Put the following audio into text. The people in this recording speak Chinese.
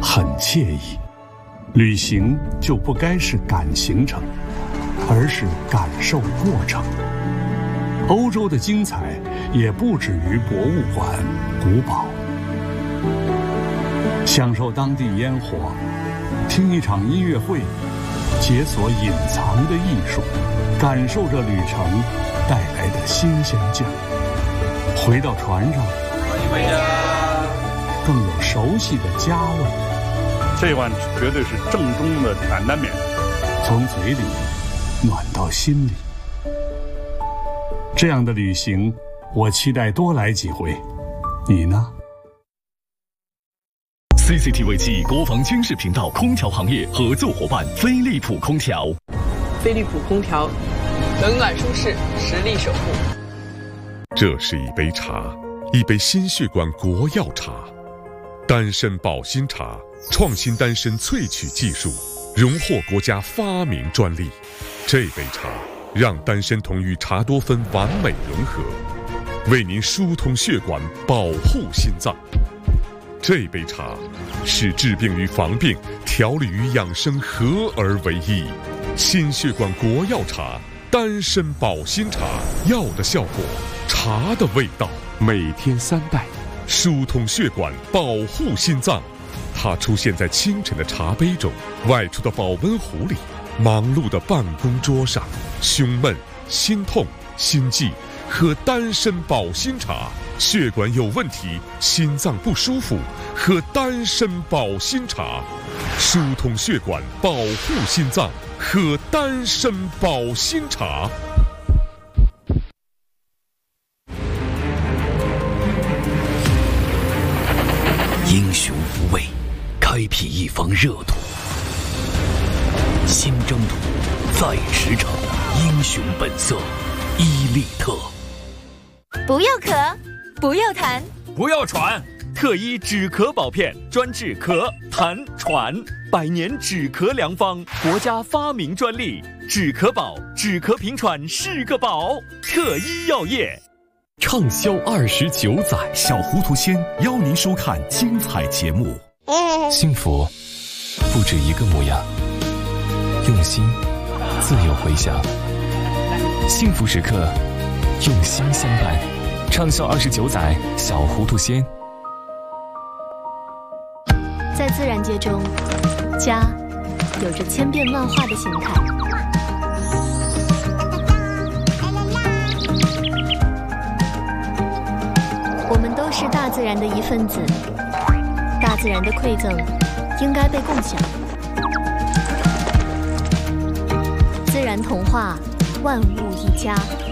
很惬意。旅行就不该是赶行程，而是感受过程。欧洲的精彩也不止于博物馆、古堡。享受当地烟火，听一场音乐会，解锁隐藏的艺术，感受着旅程带来的新鲜劲儿。回到船上， 欢迎回家， 更有熟悉的家味。 这碗绝对是正宗的担担面， 从嘴里暖到心里。这样的旅行，我期待多来几回。你呢 ？CCTV 暨国防军事频道空调行业合作伙伴飞利浦空调。 飞利浦空调，冷暖舒适，实力守护。 这是一杯茶，一杯心血管国药茶，丹参保心茶，创新丹参萃取技术，荣获国家发明专利。这杯茶让丹参酮与茶多酚完美融合，为您疏通血管，保护心脏。这杯茶使治病与防病、调理与养生合而为一。心血管国药茶，丹参保心茶，药的效果，茶的味道。每天3袋，疏通血管，保护心脏。它出现在清晨的茶杯中，外出的保温壶里，忙碌的办公桌上。胸闷、心痛、心悸，喝丹参保心茶。血管有问题，心脏不舒服，喝丹参保心茶。疏通血管，保护心脏，喝丹参保心茶。 英雄无畏，开辟一方热土。新征途在驰骋，英雄本色，伊利特。 不要咳，不要痰， 不要喘，特医止咳宝片，专治咳、痰、喘，100年止咳良方，国家发明专利。止咳宝，止咳平喘是个宝。特医药业。 畅销29载，小糊涂仙邀您收看精彩节目。 幸福不止一个模样，用心自有回响。幸福时刻，用心相伴。畅销29载，小糊涂仙。 在自然界中，家有着千变万化的形态。我们都是大自然的一份子，大自然的馈赠应该被共享。自然童话，万物一家。